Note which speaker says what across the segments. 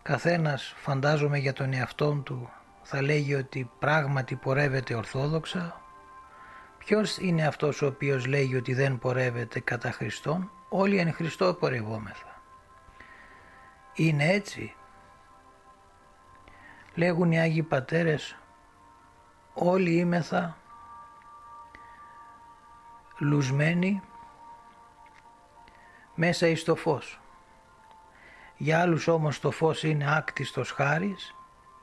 Speaker 1: Καθένας, φαντάζομαι, για τον εαυτόν του θα λέγει ότι πράγματι πορεύεται ορθόδοξα. Ποιος είναι αυτός ο οποίος λέγει ότι δεν πορεύεται κατά Χριστόν? Όλοι εν Χριστώ πορευόμεθα. Είναι έτσι? Λέγουν οι Άγιοι Πατέρες, όλοι είμεθα λουσμένοι μέσα εις το φως. Για άλλους όμως το φως είναι άκτιστος χάρις,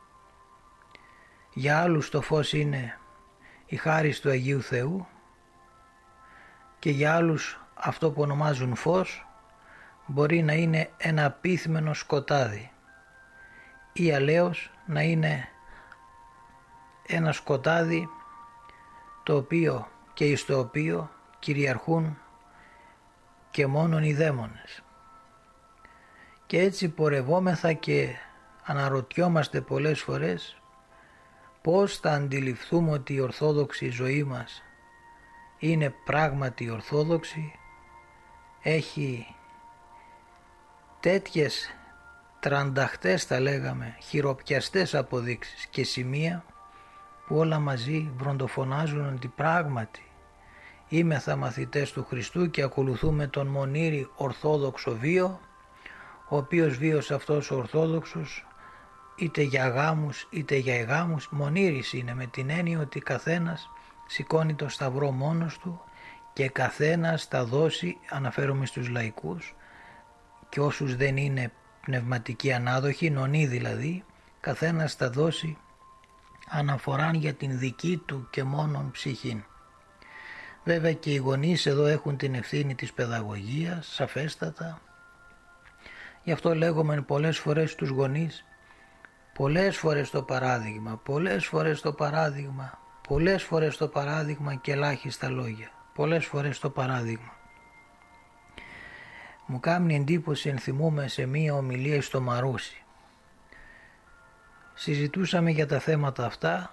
Speaker 1: για άλλους το φως είναι η χάρις του Αγίου Θεού και για άλλους αυτό που ονομάζουν φως μπορεί να είναι ένα απίθμενο σκοτάδι ή αλέως να είναι ένα σκοτάδι το οποίο και εις το οποίο κυριαρχούν και μόνον οι δαίμονες. Και έτσι πορευόμεθα και αναρωτιόμαστε πολλές φορές πώς θα αντιληφθούμε ότι η ορθόδοξη ζωή μας είναι πράγματι ορθόδοξη, έχει τέτοιες τρανταχτές θα λέγαμε, χειροπιαστές αποδείξεις και σημεία που όλα μαζί βροντοφωνάζουν ότι πράγματι είμεθα μαθητές του Χριστού και ακολουθούμε τον μονήρη ορθόδοξο βίο, ο οποίος βίος αυτός ο ορθόδοξος είτε για γάμους είτε για εγάμους μονήρης είναι, με την έννοια ότι καθένας σηκώνει το σταυρό μόνος του και καθένας θα δώσει, αναφέρομαι στους λαϊκούς και όσους δεν είναι πνευματικοί ανάδοχοι, νονοί δηλαδή, καθένας θα δώσει αναφοράν για την δική του και μόνον ψυχήν. Βέβαια και οι γονείς εδώ έχουν την ευθύνη της παιδαγωγίας, σαφέστατα. Γι' αυτό λέγομαι πολλές φορές στους γονείς, πολλές φορές το παράδειγμα και ελάχιστα λόγια. Πολλές φορές το παράδειγμα. Μου κάνει εντύπωση, ενθυμούμε σε μία ομιλία στο Μαρούσι. Συζητούσαμε για τα θέματα αυτά,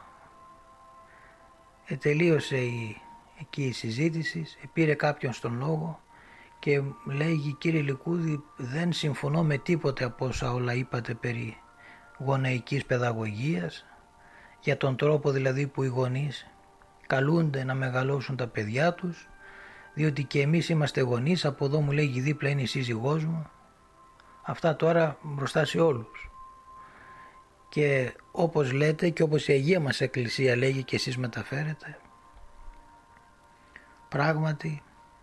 Speaker 1: τελείωσε εκεί η συζήτηση, πήρε κάποιον στον λόγο και λέγει, κύριε Λικούδη, δεν συμφωνώ με τίποτε από όσα όλα είπατε περί γονεϊκής παιδαγωγίας, για τον τρόπο δηλαδή που οι γονείς καλούνται να μεγαλώσουν τα παιδιά τους, διότι και εμείς είμαστε γονείς, από εδώ μου λέγει δίπλα είναι η σύζυγός μου, αυτά τώρα μπροστά σε όλους. Και όπως λέτε και όπως η Αγία μας Εκκλησία λέγει και εσείς μεταφέρετε, πράγματι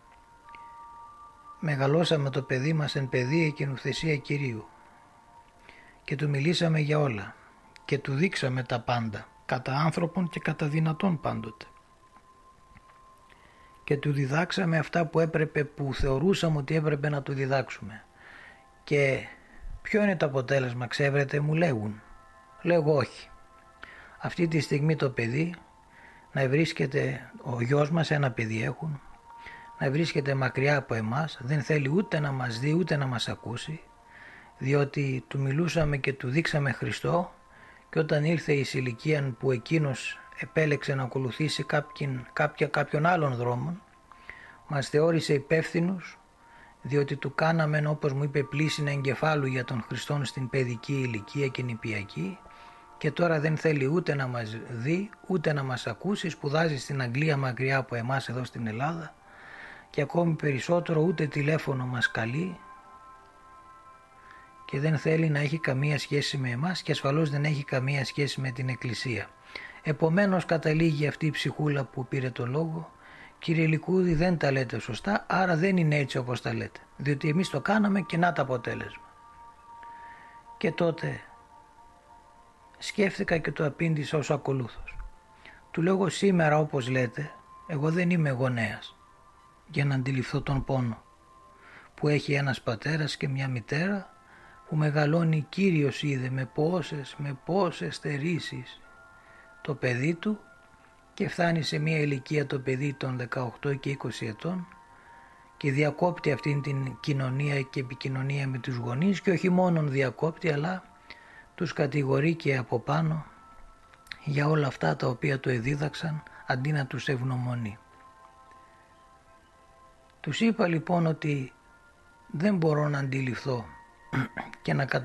Speaker 1: μεγαλώσαμε το παιδί μας εν παιδεία και νουθεσία Κυρίου και του μιλήσαμε για όλα και του δείξαμε τα πάντα, κατά άνθρωπον και κατά δυνατόν πάντοτε. Και του διδάξαμε αυτά που έπρεπε, που θεωρούσαμε ότι έπρεπε να του διδάξουμε. Και ποιο είναι το αποτέλεσμα, ξέρετε, μου λέγουν. Λέγω όχι. Αυτή τη στιγμή το παιδί να βρίσκεται, ο γιος μας ένα παιδί έχουν, να βρίσκεται μακριά από εμάς, δεν θέλει ούτε να μας δει ούτε να μας ακούσει, διότι του μιλούσαμε και του δείξαμε Χριστό και όταν ήρθε η ηλικία που εκείνος επέλεξε να ακολουθήσει κάποιον άλλον δρόμο, μας θεώρησε υπεύθυνους, διότι του κάναμε, όπως μου είπε, πλήσιν εγκεφάλου για τον Χριστόν στην παιδική ηλικία και νηπιακή και τώρα δεν θέλει ούτε να μας δει ούτε να μας ακούσει, σπουδάζει στην Αγγλία μακριά από εμάς εδώ στην Ελλάδα και ακόμη περισσότερο ούτε τηλέφωνο μας καλεί και δεν θέλει να έχει καμία σχέση με εμάς και ασφαλώς δεν έχει καμία σχέση με την Εκκλησία. Επομένως καταλήγει αυτή η ψυχούλα που πήρε το λόγο, κύριε Λικούδη, δεν τα λέτε σωστά, άρα δεν είναι έτσι όπως τα λέτε, διότι εμείς το κάναμε και να το αποτέλεσμα. Και τότε σκέφτηκα και το απήντησα ως ακολούθως. Του λέγω, σήμερα όπως λέτε, εγώ δεν είμαι γονέας για να αντιληφθώ τον πόνο που έχει ένας πατέρας και μια μητέρα που μεγαλώνει, Κύριος είδε με πόσες στερήσεις το παιδί του και φτάνει σε μια ηλικία το παιδί των 18 και 20 ετών και διακόπτει αυτήν την κοινωνία και επικοινωνία με τους γονείς και όχι μόνον διακόπτει αλλά τους κατηγορεί και από πάνω για όλα αυτά τα οποία το εδίδαξαν αντί να τους ευγνωμονεί. Τους είπα λοιπόν ότι δεν μπορώ να αντιληφθώ και να